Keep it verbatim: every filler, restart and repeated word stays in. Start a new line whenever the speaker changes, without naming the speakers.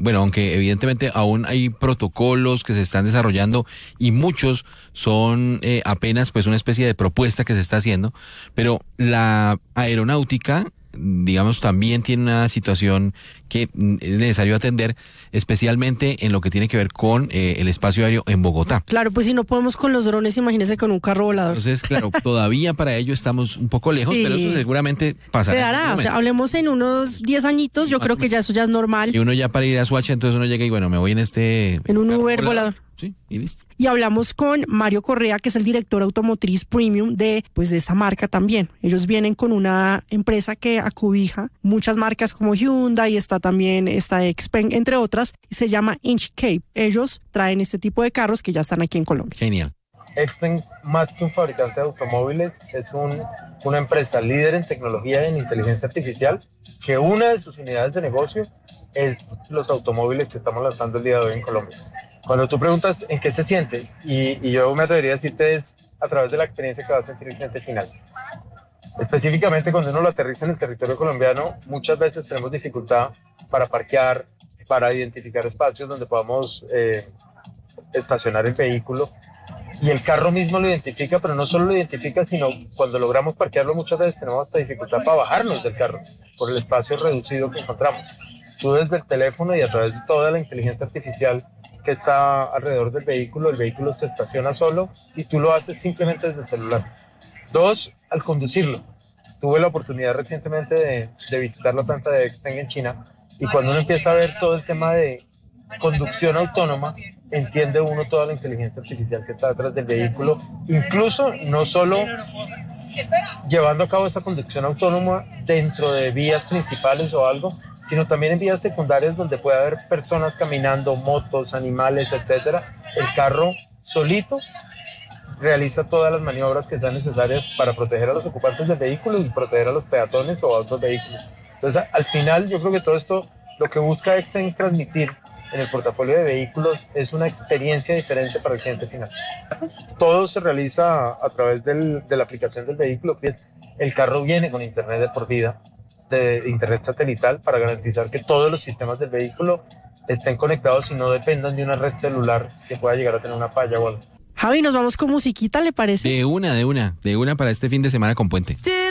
bueno, aunque evidentemente aún hay protocolos que se están desarrollando y muchos son eh, apenas pues una especie de propuesta que se está haciendo, pero la aeronáutica, digamos, también tiene una situación que es necesario atender, especialmente en lo que tiene que ver con eh, el espacio aéreo en Bogotá.
Claro, pues si no podemos con los drones, imagínese con un carro volador.
Entonces, claro, todavía para ello estamos un poco lejos, sí, pero eso seguramente pasará.
Se dará, o sea, hablemos en unos diez añitos, yo creo que ya eso ya es normal.
Y uno ya para ir a Suacha, entonces uno llega y bueno, me voy en este...
En un Uber volador. volador.
Sí, y listo.
Y hablamos con Mario Correa, que es el director automotriz premium de, pues, de esta marca también. Ellos vienen con una empresa que acobija muchas marcas como Hyundai, está también esta Xpeng, entre otras, y se llama Inchcape. Ellos traen este tipo de carros que ya están aquí en Colombia.
Genial.
Xpeng, más que un fabricante de automóviles, es un, una empresa líder en tecnología y en inteligencia artificial, que una de sus unidades de negocio es los automóviles que estamos lanzando el día de hoy en Colombia. Cuando tú preguntas en qué se siente, y, y yo me atrevería a decirte es a través de la experiencia que va a sentir el cliente final. Específicamente cuando uno lo aterriza en el territorio colombiano, muchas veces tenemos dificultad para parquear, para identificar espacios donde podamos eh, estacionar el vehículo. Y el carro mismo lo identifica, pero no solo lo identifica, sino cuando logramos parquearlo muchas veces tenemos hasta dificultad para bajarnos del carro por el espacio reducido que encontramos. Tú desde el teléfono y a través de toda la inteligencia artificial que está alrededor del vehículo, el vehículo se estaciona solo y tú lo haces simplemente desde el celular. Dos, al conducirlo. Tuve la oportunidad recientemente de, de visitar la planta de Xpeng en China y cuando uno empieza a ver todo el tema de conducción autónoma, entiende uno toda la inteligencia artificial que está detrás del vehículo, incluso no solo llevando a cabo esa conducción autónoma dentro de vías principales o algo, sino también en vías secundarias donde puede haber personas caminando, motos, animales, etcétera. El carro solito realiza todas las maniobras que sean necesarias para proteger a los ocupantes del vehículo y proteger a los peatones o a otros vehículos. Entonces, al final, yo creo que todo esto, lo que busca Xpeng es transmitir en el portafolio de vehículos es una experiencia diferente para el cliente final. Todo se realiza a través del, de la aplicación del vehículo, que es, el carro viene con internet de por vida, de internet satelital, para garantizar que todos los sistemas del vehículo estén conectados y no dependan de una red celular que pueda llegar a tener una falla o algo.
Javi, nos vamos con musiquita, ¿le parece?
De una, de una, de una para este fin de semana con Puente.